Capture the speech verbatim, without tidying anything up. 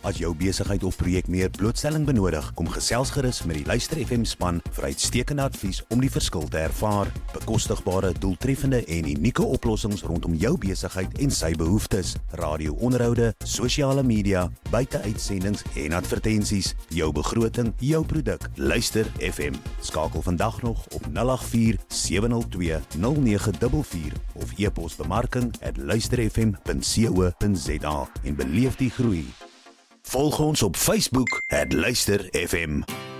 As jou besigheid of projek meer blootstelling benodig, kom gesels gerus met die Luister F M span vir uitstekende advies om die verskil te ervaar. Bekostigbare, doeltreffende en unieke oplossings rondom jou besigheid en sy behoeftes. Radio-onderhoude, sosiale media, buite-uitsendings en advertensies. Jou begroting, jou produk. Luister F M. Skakel vandag nog op nul agt vier sewe nul twee nul nege vier vier of e-pos bemarking at luister f m punt co punt z a en beleef die groei. Volg ons op Facebook at Luister F M.